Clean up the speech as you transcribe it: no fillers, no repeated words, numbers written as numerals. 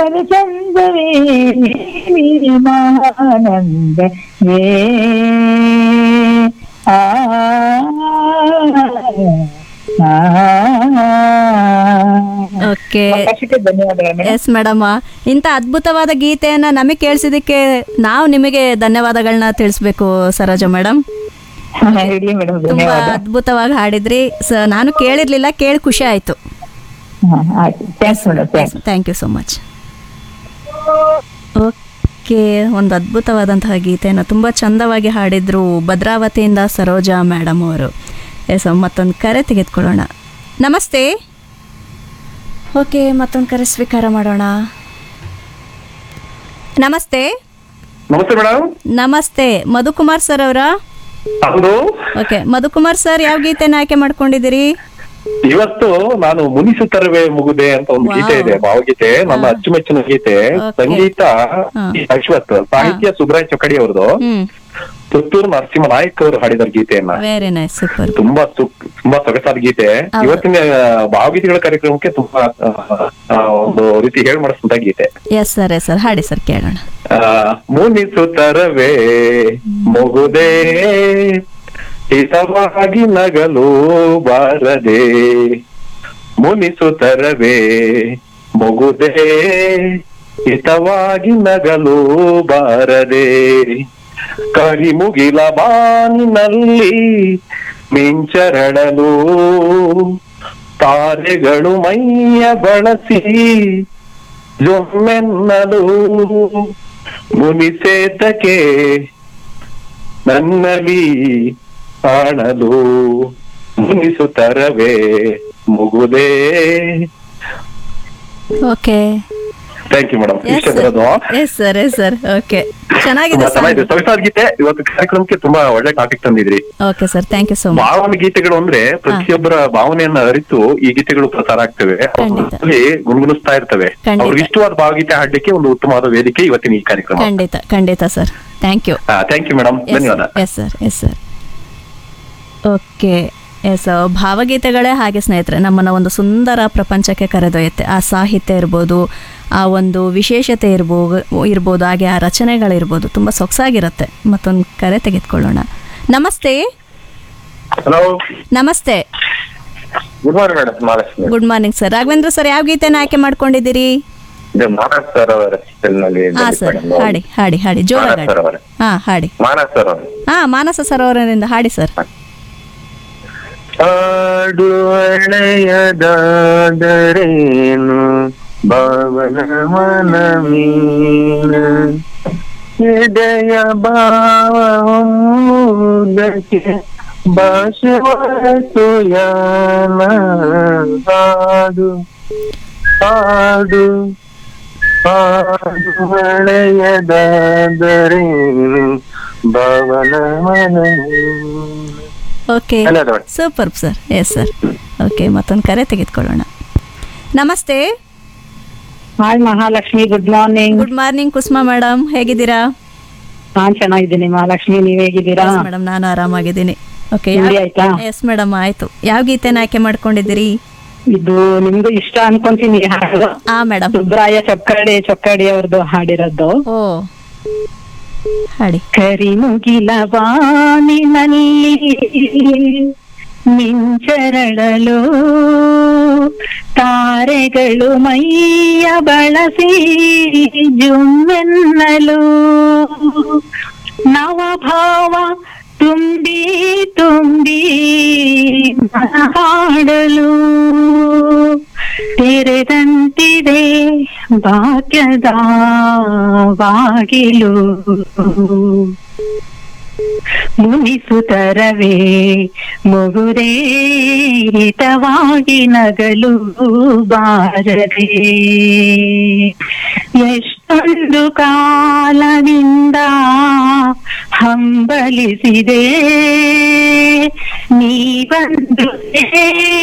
ಚಂದವೇ ಮಹಾನಂದವೇ ಆ ಓಕೆ, ಅವಕಾಶಕ್ಕೆ ಧನ್ಯವಾದಗಳು madam. Yes madam, ಇಂಥ ಅದ್ಭುತವಾದ ಗೀತೆಯನ್ನ ನಮಗೆ ಕೇಳಿಸಿದ್ದಕ್ಕೆ ನಾವು ನಿಮಗೆ ಧನ್ಯವಾದಗಳನ್ನ ತಿಳಿಸ್ಬೇಕು ಸರೋಜ ಮೇಡಮ್. ಹೇಳಿ ಮೇಡಮ್, ತುಂಬಾ ಧನ್ಯವಾದ. ಅದ್ಭುತವಾಗಿ ಹಾಡಿದ್ರಿ. ನಾನು ಕೇಳಿರ್ಲಿಲ್ಲ, ಕೇಳಿ ಖುಷಿ ಆಯ್ತು. ಆಯ್ತು, thanks madam, thanks. Thank you so much. Okay, ಒಂದು ಅದ್ಭುತವಾದಂತಹ ಗೀತೆಯನ್ನು ತುಂಬ ಚಂದವಾಗಿ ಹಾಡಿದ್ರು ಭದ್ರಾವತಿಯಿಂದ ಸರೋಜಾ ಮೇಡಮ್ ಅವರು. ಎಸ್, ಮತ್ತೊಂದು ಕರೆ ತೆಗೆದುಕೊಳ್ಳೋಣ. ನಮಸ್ತೆ. ಓಕೆ, ಮತ್ತೊಂದು ಕರೆ ಸ್ವೀಕಾರ ಮಾಡೋಣ. ನಮಸ್ತೆ. ನಮಸ್ತೆ ಮೇಡಮ್. ನಮಸ್ತೆ, ಮಧುಕುಮಾರ್ ಸರ್ ಅವರಾ? ಹೌದು. ಓಕೆ, ಮಧುಕುಮಾರ್ ಸರ್, ಯಾವ ಗೀತೆನ ಆಯ್ಕೆ ಮಾಡ್ಕೊಂಡಿದ್ದೀರಿ? ಇವತ್ತು ನಾನು ಮುನಿಸುತ್ತರವೇ ಮುಗುದೆ ಅಂತ ಒಂದು Wow. ಗೀತೆ ಇದೆ, ಭಾವಗೀತೆ, ನನ್ನ ಅಚ್ಚುಮೆಚ್ಚಿನ ಗೀತೆ. Okay. ಸಂಗೀತ ಅಶ್ವಥ್, ಸಾಹಿತ್ಯ ಸುಬ್ರಾಯ್ ಚೊಕ್ಕಡಿ ಅವ್ರದ್ದು. ಪುತ್ತೂರು ನರಸಿಂಹ ನಾಯಕ್ ಅವರು ಹಾಡಿದ ಗೀತೆಯನ್ನ. Very nice, super. ತುಂಬಾ ಸೊಗಸಾದ ಗೀತೆ. ಹೌದು. ಇವತ್ತಿನ ಭಾವಗೀತೆಗಳ ಕಾರ್ಯಕ್ರಮಕ್ಕೆ ತುಂಬಾ ಒಂದು ರೀತಿ ಹೇಳ್ ಮಾಡಿಸಿದ ಗೀತೆ. ಎಸ್ ಸರ್, ಎಸ್ ಸರ್, ಹಾಡಿ ಸರ್, ಕೇಳೋಣ. ಮುನಿಸುತ್ತರವೇ ಮುಗುದೇ ಹಿತವಾಗಿ ನಗಲು ಬಾರದೆ, ಮುನಿಸುತ್ತರವೇ ಮುಗುದೇ ಹಿತವಾಗಿ ನಗಲು ಬಾರದೆ, ಕರಿಮುಗಿಲ ಬಾನಿನಲ್ಲಿ ಮಿಂಚರಳಲು, ತಾರೆಗಳು ಮೈಯ ಬಳಸಿ ಜೊಮ್ಮೆನ್ನಲು, ಮುನಿಸೇತಕ್ಕೆ ನನ್ನಲ್ಲಿ ಕಾಣಲು, ಮುನಿಸುತ್ತರವೇ ಮುಗುದೇ. Okay, thank you madam. ಇಷ್ಟ ಬರೋದು yes sir, yes sir. Okay, ಚೆನ್ನಾಗಿದೆ ತುಂಬಾ ಚೆನ್ನಾಗಿದೆ, song. ಸೊಗಸಾದ ಗೀತೆ. ಇವತ್ತು ಕಾರ್ಯಕ್ರಮಕ್ಕೆ ತುಂಬಾ ಒಳ್ಳೆ topic ತಂದಿದ್ರಿ. Okay sir, thank you so much. ಭಾವನೆ ಗೀತೆಗಳು ಅಂದ್ರೆ ಪ್ರತಿಯೊಬ್ಬರ ಭಾವನೆಯನ್ನ ಅರಿತು ಈ ಗೀತೆಗಳು ಪ್ರಸಾರ ಆಗ್ತವೆ, ಖಂಡಿತ. ಅಲ್ಲಿ ಗುಣಗುಣಿಸ್ತಾ ಇರ್ತವೆ. ಖಂಡಿತ. ಅವ್ರಿಗೆ ಇಷ್ಟವಾದ ಭಾವಗೀತೆ ಹಾಡ್ಲಿಕ್ಕೆ ಒಂದು ಉತ್ತಮವಾದ ವೇದಿಕೆ ಇವತ್ತಿನ ಈ ಕಾರ್ಯಕ್ರಮ. ಖಂಡಿತ, ಖಂಡಿತ sir, thank you. Thank you madam, ಧನ್ಯವಾದ. Yes sir, yes sir. Okay, S, ಭಾವಗೀತೆಗಳೇ ಹಾಗೆ ಸ್ನೇಹಿತರೆ ನಮ್ಮನ್ನು ಒಂದು ಸುಂದರ ಪ್ರಪಂಚಕ್ಕೆ ಕರೆದೊಯ್ಯುತ್ತೆ. ಆ ಸಾಹಿತ್ಯ ಇರ್ಬೋದು, ಆ ಒಂದು ವಿಶೇಷತೆ ಇರ್ಬೋದು, ಹಾಗೆ ಆ ರಚನೆಗಳಿರ್ಬೋದು, ತುಂಬ ಸೊಗಸಾಗಿರುತ್ತೆ. ಮತ್ತೊಂದು ಕರೆ ತೆಗೆದುಕೊಳ್ಳೋಣ. ನಮಸ್ತೆ. ಹಲೋ, ನಮಸ್ತೆ, good morning madam. Mahalakshmi. Good morning sir. Raghavendra sir, ಯಾವ ಗೀತೆನ ಆಯ್ಕೆ ಮಾಡ್ಕೊಂಡಿದ್ದೀರಿ? ಇದು ಮಾನಸ್ ಸರ್ ಅವರ ಹೆಸರಿನಲ್ಲಿ ಹಾ ಸರ್, ಹಾಡಿ ಹಾಡಿ ಹಾಡಿ, ಜೋರಾಗಿ ಹಾಡಿ. ಹಾ, ಹಾಡಿ. ಮಾನಸ್ ಸರ್ ಅವರು. ಹಾ, ಮಾನಸ ಸರೋವರದಿಂದ ಹಾಡಿ ಸರ್. ಹಾಡು ಹಳೆಯದಾದರೇನು ಭಾವನ ಮನಮೀನ, ಹೃದಯ ಭಾವಕ್ಕೆ ಭಾಷೆಯಾನ, ಹಾಡು ಹಾಡು ಹಾಡು ಹಳೆಯದಾದರೇನು ಭಾವನ ಮನಮೀನ. Okay, super sir. Yes sir. Okay, ಮತ್ತೊಂದು ಕರೆ ತೆಗೆದುಕೊಳ್ಳೋಣ. ನಮಸ್ತೆ. Hi Mahalakshmi, good morning. Good morning Kusuma madam, ಹೇಗಿದ್ದೀರಾ? ನಾನ್ ಚೆನ್ನಾಗಿದ್ದೀನಿ ಮಹಾಲಕ್ಷ್ಮಿ, ನೀವ್ ಹೇಗಿದ್ದೀರಾ? ಮೇಡಮ್, ನಾನು ಆರಾಮಾಗಿದ್ದೀನಿ. ಓಕೆ, ತಿಂಡಿ ಆಯ್ತಾ? ಎಸ್ ಮೇಡಮ್, ಆಯ್ತು. ಯಾವ ಗೀತೆನ ಆಯ್ಕೆ ಮಾಡ್ಕೊಂಡಿದ್ದೀರಿ? ಇದು ನಿಮ್ಗೂ ಇಷ್ಟ ಅನ್ಕೊಂತೀನಿ ಹಾಡು. ಹಾ ಮೇಡಮ್, ಸುಬ್ರಾಯ ಚೊಕ್ಕಡಿ ಅವ್ರದ್ದು ಹಾಡಿರೋದು. ಓ, ಹಾಡಿ. ಕರಿಮುಗಿಲ ಬಾನಿನಲ್ಲಿ ಮಿಂಚರಳಲು, ತಾರೆಗಳು ಮೈಯ ಬಳಸಿ ಜುಮ್ಮೆನ್ನಲು, ನವಭಾವ ತುಂಬಿ ತುಂಬಿ ಹಾಡಲು, ತೆರೆದಂತಿದೆ ಭಾಗ್ಯದ ಬಾಗಿಲು, ಮುನಿಸುತ್ತರವೇ ಮುಗುದೇ ಹಿತವಾಗಿ ನಗಲು ಬಾರದೆ, ಎಷ್ಟೊಂದು ಕಾಲದಿಂದ ಹಂಬಲಿಸಿದೆ ನೀ ಬಂದು